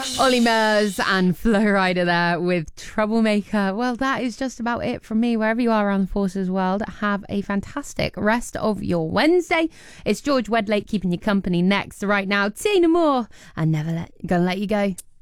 Ollie Murs and Flo Rida there with Troublemaker. Well, that is just about it from me. Wherever you are around the Forces world, have a fantastic rest of your Wednesday. It's George Wedlake keeping you company next. Right now, Tina Moore and Never Gonna Let You Go.